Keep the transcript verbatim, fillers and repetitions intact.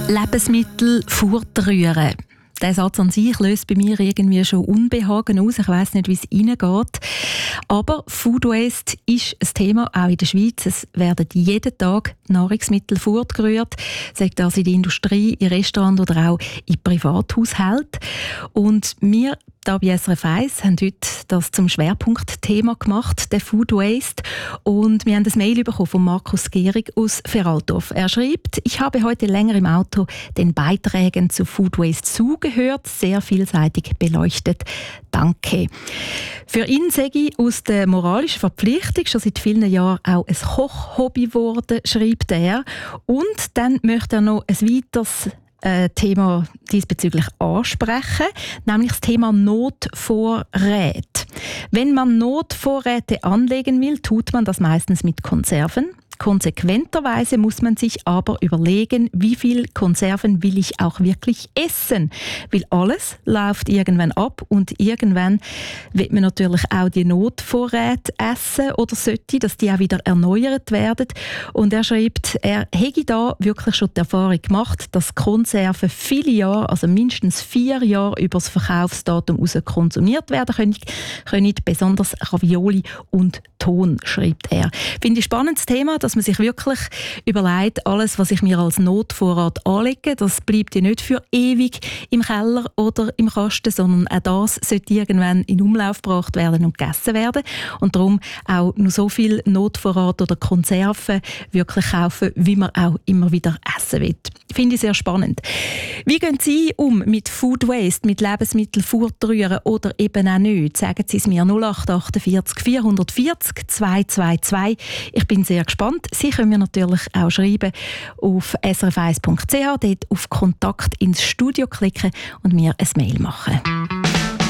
Lebensmittel fortrühren. Der Satz an sich löst bei mir irgendwie schon Unbehagen aus. Ich weiss nicht, wie es Ihnen geht. Aber Food Waste ist ein Thema, auch in der Schweiz. Es werden jeden Tag Nahrungsmittel fortgerührt, sei das in der Industrie, in Restaurants oder auch in Privathaushalten. Und wir da bei S R F eins haben heute das zum Schwerpunktthema gemacht, der Food Waste. Und wir haben ein Mail bekommen von Markus Gehrig aus Feraldorf. Er schreibt: Ich habe heute länger im Auto den Beiträgen zu Food Waste zugehört, sehr vielseitig beleuchtet. Danke. Für ihn sage ich aus der moralischen Verpflichtung schon seit vielen Jahren auch ein Kochhobby geworden, schreibt er. Und dann möchte er noch ein weiteres Thema diesbezüglich ansprechen, nämlich das Thema Notvorräte. Wenn man Notvorräte anlegen will, tut man das meistens mit Konserven. Konsequenterweise muss man sich aber überlegen, wie viel Konserven will ich auch wirklich essen. Weil alles läuft irgendwann ab und irgendwann wird man natürlich auch die Notvorräte essen oder sollte, dass die auch wieder erneuert werden. Und er schreibt, er hätte da wirklich schon die Erfahrung gemacht, dass Konserven viele Jahre, also mindestens vier Jahre über das Verkaufsdatum hinaus konsumiert werden können, können besonders Ravioli und Ton, schreibt er. Finde ich ein spannendes Thema, dass man sich wirklich überlegt, alles, was ich mir als Notvorrat anlege, das bleibt ja nicht für ewig im Keller oder im Kasten, sondern auch das sollte irgendwann in Umlauf gebracht werden und gegessen werden. Und darum auch nur so viel Notvorrat oder Konserven wirklich kaufen, wie man auch immer wieder essen will. Finde ich sehr spannend. Wie gehen Sie um mit Food Waste, mit Lebensmitteln fortrühren oder eben auch nicht? Sagen Sie es mir null acht achtundvierzig vierhundertvierzig zweihundertzweiundzwanzig. Ich bin sehr gespannt. Sie können mir natürlich auch schreiben auf s r f eins punkt c h, dort auf Kontakt ins Studio klicken und mir ein Mail machen.